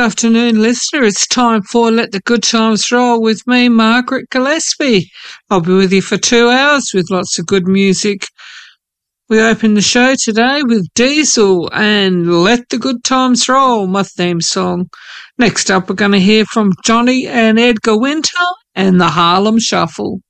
afternoon, listener. It's time for Let the Good Times Roll with me, Margaret Gillespie. I'll be with you for 2 hours with lots of good music. We open the show today with Diesel and Let the Good Times Roll, my theme song. Next up, we're going to hear from Johnny and Edgar Winter and the Harlem Shuffle.